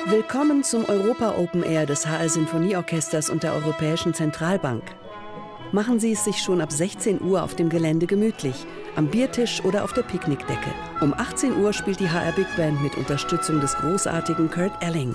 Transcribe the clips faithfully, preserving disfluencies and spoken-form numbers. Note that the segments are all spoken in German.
Willkommen zum Europa Open Air des H R Sinfonieorchesters und der Europäischen Zentralbank. Machen Sie es sich schon ab sechzehn Uhr auf dem Gelände gemütlich, am Biertisch oder auf der Picknickdecke. Um achtzehn Uhr spielt die H R Big Band mit Unterstützung des großartigen Kurt Elling.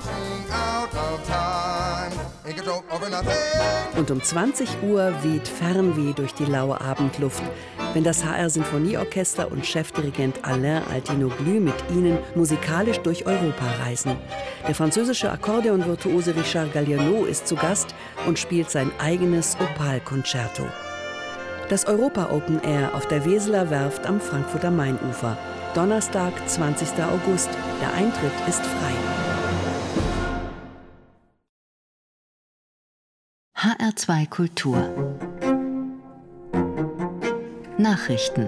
Und um zwanzig Uhr weht Fernweh durch die laue Abendluft, wenn das H R Sinfonieorchester und Chefdirigent Alain Altinoglu mit ihnen musikalisch durch Europa reisen. Der französische Akkordeonvirtuose Richard Galliano ist zu Gast und spielt sein eigenes Opal-Concerto. Das Europa Open Air auf der Weseler Werft am Frankfurter Mainufer. Donnerstag, zwanzigster August. Der Eintritt ist frei. H R zwei Kultur Nachrichten.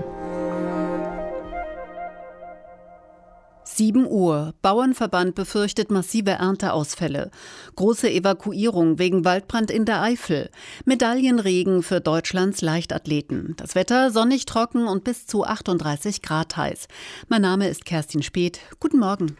sieben Uhr. Bauernverband befürchtet massive Ernteausfälle. Große Evakuierung wegen Waldbrand in der Eifel. Medaillenregen für Deutschlands Leichtathleten. Das Wetter sonnig, trocken und bis zu achtunddreißig Grad heiß. Mein Name ist Kerstin Speth. Guten Morgen.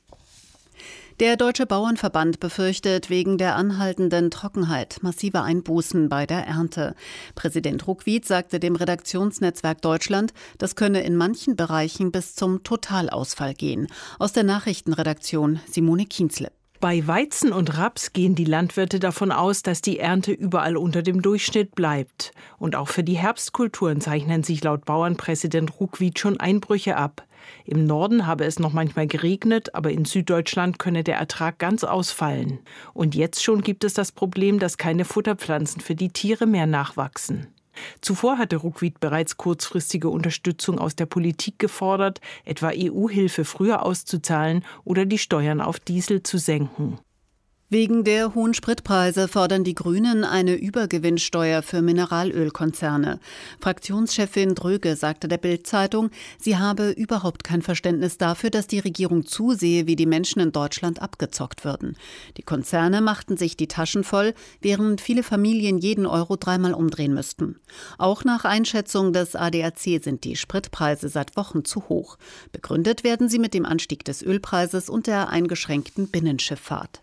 Der Deutsche Bauernverband befürchtet wegen der anhaltenden Trockenheit massive Einbußen bei der Ernte. Präsident Ruckwied sagte dem Redaktionsnetzwerk Deutschland, das könne in manchen Bereichen bis zum Totalausfall gehen. Aus der Nachrichtenredaktion Simone Kienzle. Bei Weizen und Raps gehen die Landwirte davon aus, dass die Ernte überall unter dem Durchschnitt bleibt. Und auch für die Herbstkulturen zeichnen sich laut Bauernpräsident Ruckwied schon Einbrüche ab. Im Norden habe es noch manchmal geregnet, aber in Süddeutschland könne der Ertrag ganz ausfallen. Und jetzt schon gibt es das Problem, dass keine Futterpflanzen für die Tiere mehr nachwachsen. Zuvor hatte Ruckwied bereits kurzfristige Unterstützung aus der Politik gefordert, etwa E U-Hilfe früher auszuzahlen oder die Steuern auf Diesel zu senken. Wegen der hohen Spritpreise fordern die Grünen eine Übergewinnsteuer für Mineralölkonzerne. Fraktionschefin Dröge sagte der Bild-Zeitung, sie habe überhaupt kein Verständnis dafür, dass die Regierung zusehe, wie die Menschen in Deutschland abgezockt würden. Die Konzerne machten sich die Taschen voll, während viele Familien jeden Euro dreimal umdrehen müssten. Auch nach Einschätzung des A D A C sind die Spritpreise seit Wochen zu hoch. Begründet werden sie mit dem Anstieg des Ölpreises und der eingeschränkten Binnenschifffahrt.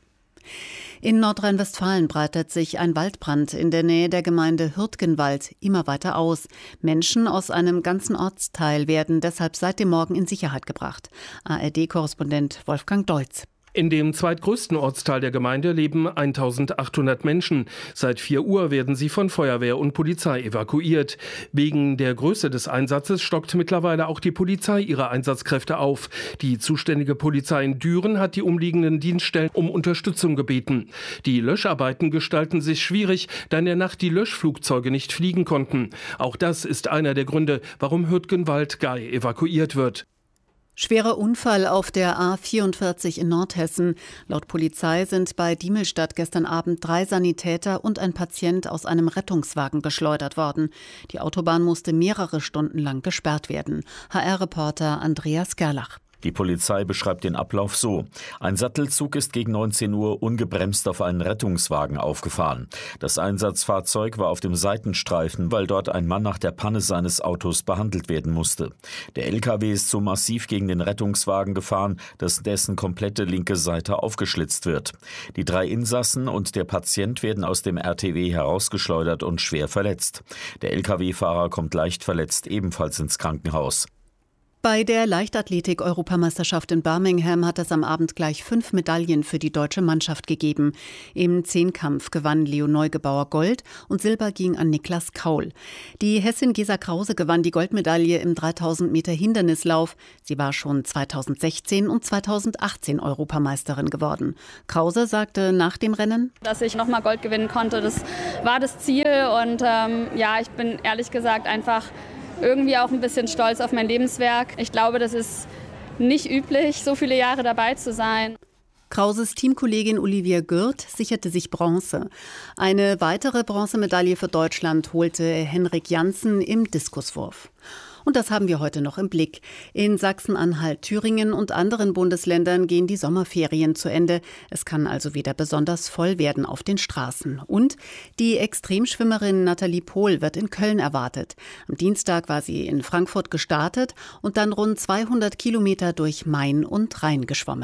In Nordrhein-Westfalen breitet sich ein Waldbrand in der Nähe der Gemeinde Hürtgenwald immer weiter aus. Menschen aus einem ganzen Ortsteil werden deshalb seit dem Morgen in Sicherheit gebracht. A R D-Korrespondent Wolfgang Deutz. In dem zweitgrößten Ortsteil der Gemeinde leben eintausendachthundert Menschen. Seit vier Uhr werden sie von Feuerwehr und Polizei evakuiert. Wegen der Größe des Einsatzes stockt mittlerweile auch die Polizei ihre Einsatzkräfte auf. Die zuständige Polizei in Düren hat die umliegenden Dienststellen um Unterstützung gebeten. Die Löscharbeiten gestalten sich schwierig, da in der Nacht die Löschflugzeuge nicht fliegen konnten. Auch das ist einer der Gründe, warum Hürtgenwald-Gay evakuiert wird. Schwerer Unfall auf der A vierundvierzig in Nordhessen. Laut Polizei sind bei Diemelstadt gestern Abend drei Sanitäter und ein Patient aus einem Rettungswagen geschleudert worden. Die Autobahn musste mehrere Stunden lang gesperrt werden. H R-Reporter Andreas Gerlach. Die Polizei beschreibt den Ablauf so. Ein Sattelzug ist gegen neunzehn Uhr ungebremst auf einen Rettungswagen aufgefahren. Das Einsatzfahrzeug war auf dem Seitenstreifen, weil dort ein Mann nach der Panne seines Autos behandelt werden musste. Der L K W ist so massiv gegen den Rettungswagen gefahren, dass dessen komplette linke Seite aufgeschlitzt wird. Die drei Insassen und der Patient werden aus dem R T W herausgeschleudert und schwer verletzt. Der L K W-Fahrer kommt leicht verletzt ebenfalls ins Krankenhaus. Bei der Leichtathletik-Europameisterschaft in Birmingham hat es am Abend gleich fünf Medaillen für die deutsche Mannschaft gegeben. Im Zehnkampf gewann Leo Neugebauer Gold und Silber ging an Niklas Kaul. Die Hessin Gesa Krause gewann die Goldmedaille im dreitausend Meter Hindernislauf. Sie war schon zweitausendsechzehn und zweitausendachtzehn Europameisterin geworden. Krause sagte nach dem Rennen: Dass ich nochmal Gold gewinnen konnte, das war das Ziel. Und ähm, ja, ich bin ehrlich gesagt einfach irgendwie auch ein bisschen stolz auf mein Lebenswerk. Ich glaube, das ist nicht üblich, so viele Jahre dabei zu sein. Krauses Teamkollegin Olivia Gürt sicherte sich Bronze. Eine weitere Bronzemedaille für Deutschland holte Henrik Janssen im Diskuswurf. Und das haben wir heute noch im Blick. In Sachsen-Anhalt, Thüringen und anderen Bundesländern gehen die Sommerferien zu Ende. Es kann also wieder besonders voll werden auf den Straßen. Und die Extremschwimmerin Nathalie Pohl wird in Köln erwartet. Am Dienstag war sie in Frankfurt gestartet und dann rund zweihundert Kilometer durch Main und Rhein geschwommen.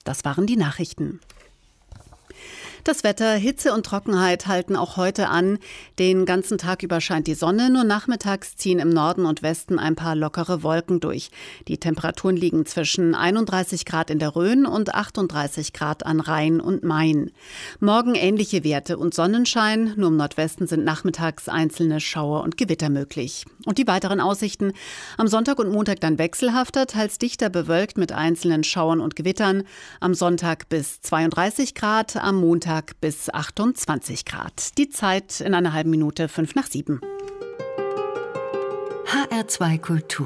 Das waren die Nachrichten. Das Wetter, Hitze und Trockenheit halten auch heute an. Den ganzen Tag über scheint die Sonne, nur nachmittags ziehen im Norden und Westen ein paar lockere Wolken durch. Die Temperaturen liegen zwischen einunddreißig Grad in der Rhön und achtunddreißig Grad an Rhein und Main. Morgen ähnliche Werte und Sonnenschein, nur im Nordwesten sind nachmittags einzelne Schauer und Gewitter möglich. Und die weiteren Aussichten: am Sonntag und Montag dann wechselhafter, teils dichter bewölkt mit einzelnen Schauern und Gewittern. Am Sonntag bis zweiunddreißig Grad, am Montag bis achtundzwanzig Grad. Die Zeit in einer halben Minute fünf nach sieben. H R zwei Kultur.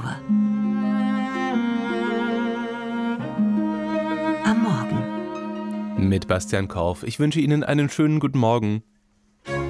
Am Morgen. Mit Bastian Korf. Ich wünsche Ihnen einen schönen guten Morgen.